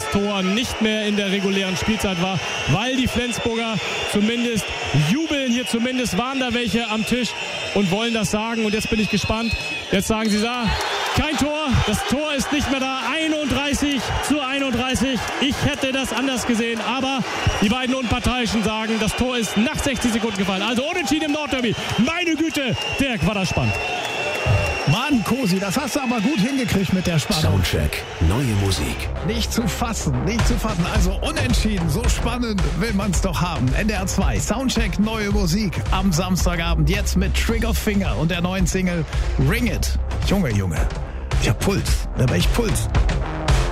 Tor nicht mehr in der regulären Spielzeit war, weil die Flensburger zumindest jubeln. Hier zumindest waren da welche am Tisch und wollen das sagen. Und jetzt bin ich gespannt. Jetzt sagen sie da, kein Tor, das Tor ist nicht mehr da. 31:31. Ich hätte das anders gesehen, aber die beiden Unparteiischen sagen, das Tor ist nach 60 Sekunden gefallen. Also unentschieden im Nordderby. Meine Güte, Dirk, war das spannend. Mann, Kosi, das hast du aber gut hingekriegt mit der Spannung. Soundcheck, neue Musik. Nicht zu fassen. Also unentschieden, so spannend will man es doch haben. NDR 2, Soundcheck, neue Musik am Samstagabend. Jetzt mit Triggerfinger und der neuen Single Ring It. Junge. Ich hab Puls. Da hab echt Puls.